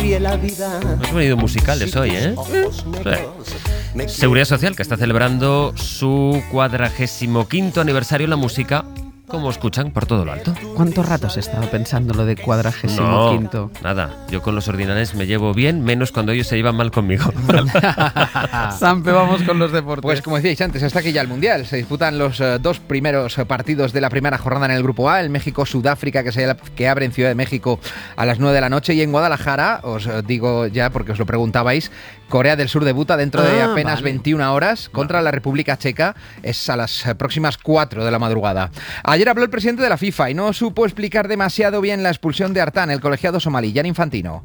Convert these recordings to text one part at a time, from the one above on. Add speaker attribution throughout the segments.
Speaker 1: Hemos venido musicales hoy, ¿eh? Sí. Seguridad Social, que está celebrando su 45º aniversario en la música, como escuchan por todo lo alto.
Speaker 2: ¿Cuánto rato has estado pensando lo de 45º?
Speaker 1: No, nada. Yo con los ordinales me llevo bien, menos cuando ellos se llevan mal conmigo.
Speaker 2: Sampe, vamos con los deportes.
Speaker 3: Pues como decíais antes, está aquí ya el Mundial. Se disputan los dos primeros partidos de la primera jornada en el Grupo A. El México-Sudáfrica, que abre en Ciudad de México a las 9 de la noche. Y en Guadalajara, os digo ya porque os lo preguntabais, Corea del Sur debuta dentro de apenas 21 horas contra la República Checa. Es a las próximas 4 de la madrugada. Ayer habló el presidente de la FIFA y no supo explicar demasiado bien la expulsión de Artan, el colegiado somalí. Gianni Infantino.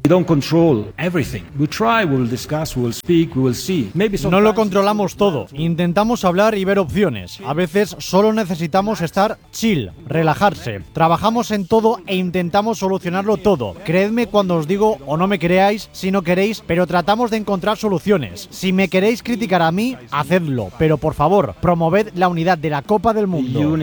Speaker 4: No lo controlamos todo. Intentamos hablar y ver opciones. A veces solo necesitamos estar chill, relajarse. Trabajamos en todo e intentamos solucionarlo todo. Creedme cuando os digo, o no me creáis si no queréis, pero tratamos de encontrar soluciones. Si me queréis criticar a mí, hacedlo. Pero por favor, promoved la unidad de la Copa del Mundo.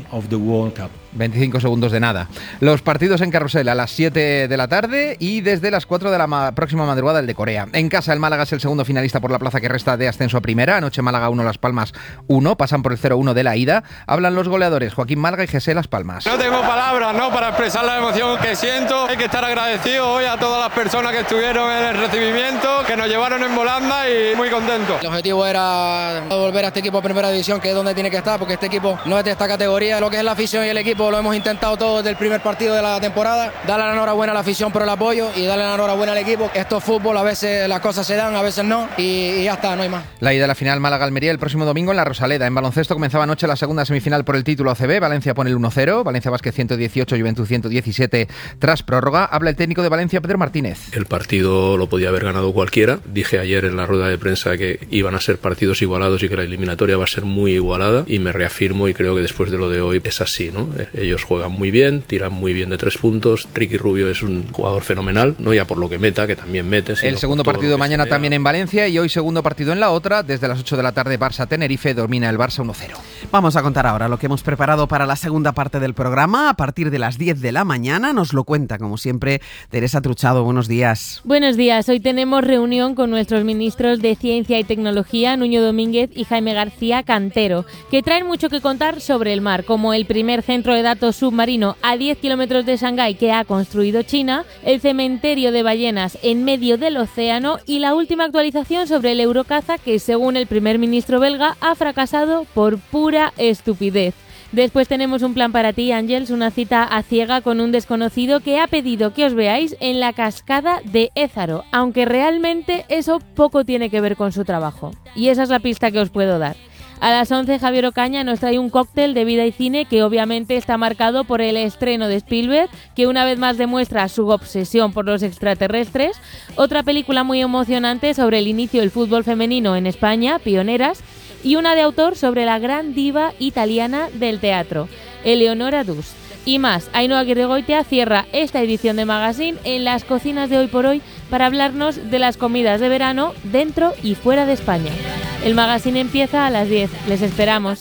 Speaker 3: 25 segundos de nada. Los partidos en carrusel a las 7 de la tarde y desde las 4 de la próxima madrugada el de Corea. En casa el Málaga es el segundo finalista por la plaza que resta de ascenso a primera. Anoche Málaga 1, Las Palmas 1. Pasan por el 0-1 de la ida. Hablan los goleadores Joaquín Málaga y José Las Palmas.
Speaker 5: No tengo palabras, ¿no?, para expresar la emoción que siento. Hay que estar agradecido hoy a todas las personas que estuvieron en el recibimiento, que nos llevaron en volanda y muy contentos.
Speaker 6: El objetivo era volver a este equipo a primera división, que es donde tiene que estar, porque este equipo no es de esta categoría. Lo que es la afición y el equipo lo hemos intentado todo desde el primer partido de la temporada. Darle la enhorabuena a la afición por el apoyo y darle la enhorabuena al equipo. Esto es fútbol, a veces las cosas se dan, a veces no, y ya está, no hay más.
Speaker 3: La ida a la final Málaga-Almería el próximo domingo en la Rosaleda. En baloncesto comenzaba anoche la segunda semifinal por el título ACB. Valencia pone el 1-0, Valencia Basket 118, Juventud 117 tras prórroga. Habla el técnico de Valencia, Pedro Martínez.
Speaker 7: El partido lo podía haber ganado cualquiera. Dije ayer en la rueda de prensa que iban a ser partidos igualados y que la eliminatoria va a ser muy igualada, y me reafirmo y creo que después de lo de hoy es así, ¿no? Ellos juegan muy bien, tiran muy bien de 3 puntos. Ricky Rubio es un jugador fenomenal, no ya por lo que meta, que también mete.
Speaker 3: El segundo partido mañana también en Valencia, y hoy segundo partido en la otra. Desde las 8 de la tarde Barça-Tenerife, domina el Barça 1-0.
Speaker 2: Vamos a contar ahora lo que hemos preparado para la segunda parte del programa. A partir de las 10 de la mañana nos lo cuenta, como siempre, Teresa Truchado. Buenos días.
Speaker 8: Buenos días. Hoy tenemos reunión con nuestros ministros de Ciencia y Tecnología, Nuño Domínguez y Jaime García Cantero, que traen mucho que contar sobre el mar, como el primer centro de datos submarino a 10 kilómetros de Shanghái que ha construido China, el cementerio de ballenas en medio del océano y la última actualización sobre el Eurocaza, que según el primer ministro belga ha fracasado por pura estupidez. Después tenemos un plan para ti, Ángels, una cita a ciega con un desconocido que ha pedido que os veáis en la cascada de Ézaro, aunque realmente eso poco tiene que ver con su trabajo. Y esa es la pista que os puedo dar. A las 11 Javier Ocaña nos trae un cóctel de vida y cine que obviamente está marcado por el estreno de Spielberg, que una vez más demuestra su obsesión por los extraterrestres, otra película muy emocionante sobre el inicio del fútbol femenino en España, Pioneras, y una de autor sobre la gran diva italiana del teatro, Eleonora Duse. Y más, Ainhoa Aguirregoitia cierra esta edición de Magazine en las cocinas de Hoy por Hoy para hablarnos de las comidas de verano dentro y fuera de España. El Magazine empieza a las 10. Les esperamos.